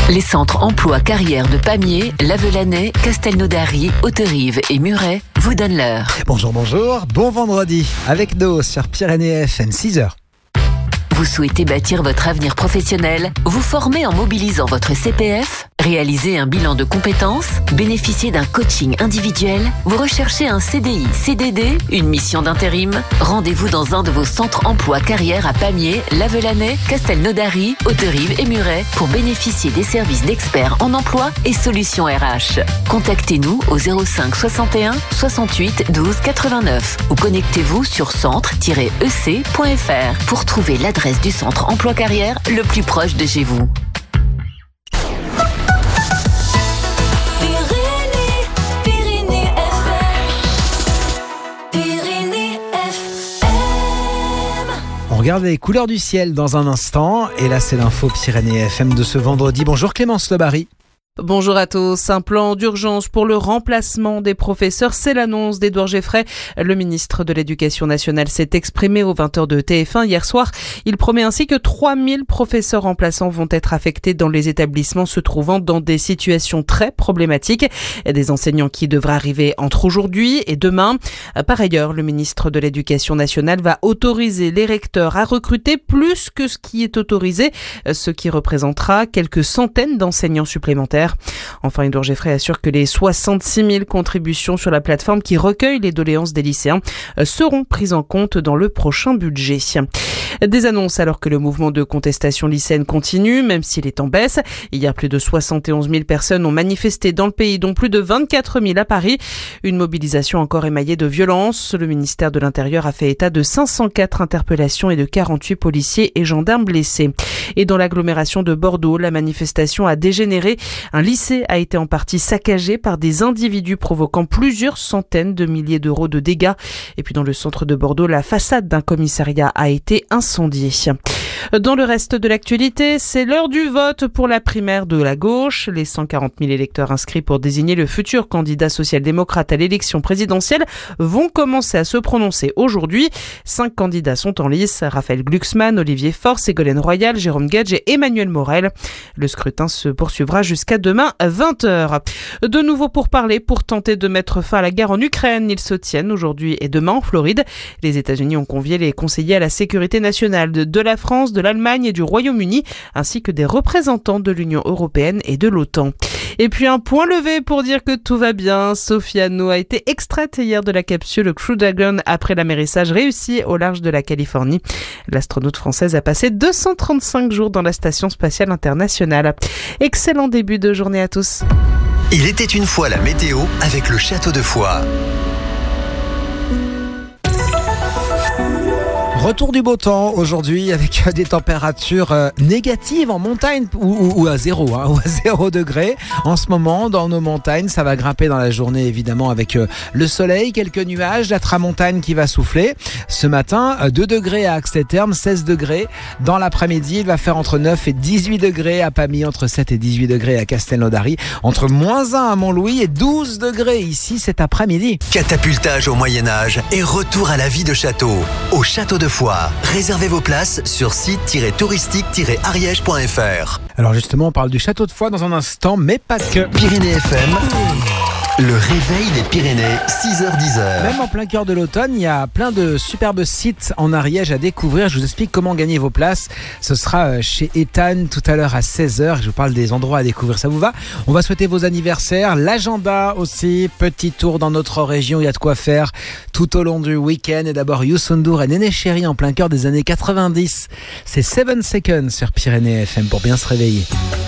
Les centres emploi carrière de Pamiers, Lavelanet, Castelnaudary, Hauterive et Muret vous donnent l'heure. Bonjour, bon vendredi avec nous sur Pyrénées FM, 6h. Vous souhaitez bâtir votre avenir professionnel, vous former en mobilisant votre CPF, réaliser un bilan de compétences, bénéficier d'un coaching individuel, vous recherchez un CDI, CDD, une mission d'intérim? Rendez-vous dans un de vos centres emploi carrière à Pamiers, Lavelanet, Castelnaudary, Hauterive et Muret pour bénéficier des services d'experts en emploi et solutions RH. Contactez-nous au 05 61 68 12 89 ou connectez-vous sur centre-ec.fr pour trouver l'adresse du centre emploi carrière le plus proche de chez vous. On regarde les couleurs du ciel dans un instant et là c'est l'info Pyrénées FM de ce vendredi. Bonjour Clémence Lebary. Bonjour à tous. Un plan d'urgence pour le remplacement des professeurs, c'est l'annonce d'Édouard Geffray. Le ministre de l'Éducation nationale s'est exprimé aux 20h de TF1 hier soir. Il promet ainsi que 3000 professeurs remplaçants vont être affectés dans les établissements se trouvant dans des situations très problématiques. Des enseignants qui devraient arriver entre aujourd'hui et demain. Par ailleurs, le ministre de l'Éducation nationale va autoriser les recteurs à recruter plus que ce qui est autorisé, ce qui représentera quelques centaines d'enseignants supplémentaires. Enfin, Édouard Geffray assure que les 66 000 contributions sur la plateforme qui recueille les doléances des lycéens seront prises en compte dans le prochain budget. Des annonces alors que le mouvement de contestation lycéenne continue, même s'il est en baisse. Hier, plus de 71 000 personnes ont manifesté dans le pays, dont plus de 24 000 à Paris. Une mobilisation encore émaillée de violence. Le ministère de l'Intérieur a fait état de 504 interpellations et de 48 policiers et gendarmes blessés. Et dans l'agglomération de Bordeaux, la manifestation a dégénéré. Un lycée a été en partie saccagé par des individus provoquant plusieurs centaines de milliers d'euros de dégâts. Et puis dans le centre de Bordeaux, la façade d'un commissariat a été incendiée. Dans le reste de l'actualité, c'est l'heure du vote pour la primaire de la gauche. Les 140 000 électeurs inscrits pour désigner le futur candidat social-démocrate à l'élection présidentielle vont commencer à se prononcer aujourd'hui. 5 candidats sont en lice. Raphaël Glucksmann, Olivier Faure, Ségolène Royal, Jérôme Gage et Emmanuel Morel. Le scrutin se poursuivra jusqu'à demain 20h. De nouveau pourparlers pour tenter de mettre fin à la guerre en Ukraine. Ils se tiennent aujourd'hui et demain en Floride. Les États-Unis ont convié les conseillers à la sécurité nationale de la France, de l'Allemagne et du Royaume-Uni, ainsi que des représentants de l'Union européenne et de l'OTAN. Et puis un point levé pour dire que tout va bien. Sophie Anno a été extraite hier de la capsule Crew Dragon après l'amérissage réussi au large de la Californie. L'astronaute française a passé 235 jours dans la station spatiale internationale. Excellent début de journée à tous. Il était une fois la météo avec le Château de Foix. Retour du beau temps aujourd'hui avec des températures négatives en montagne ou à 0 ou à 0 degrés. En ce moment, dans nos montagnes, ça va grimper dans la journée évidemment avec le soleil, quelques nuages, la tramontane qui va souffler. Ce matin, 2 degrés à Axterme, 16 degrés. Dans l'après-midi, il va faire entre 9 et 18 degrés à Pamiers, entre 7 et 18 degrés à Castelnaudary, entre -1 à Montlouis et 12 degrés ici cet après-midi. Catapultage au Moyen-Âge et retour à la vie de château. Au Château de Foix. Réservez vos places sur site-touristique-ariège.fr. Alors justement, on parle du Château de Foix dans un instant, mais pas que. Pyrénées FM, le réveil des Pyrénées, 6h-10h. Même en plein cœur de l'automne, il y a plein de superbes sites en Ariège à découvrir. Je vous explique comment gagner vos places. Ce sera chez Ethan tout à l'heure à 16h. Je vous parle des endroits à découvrir. Ça vous va? On va souhaiter vos anniversaires, l'agenda aussi. Petit tour dans notre région, il y a de quoi faire tout au long du week-end. Et d'abord Youssou N'Dour et Néné Chéri en plein cœur des années 90. C'est 7 Seconds sur Pyrénées FM pour bien se réveiller.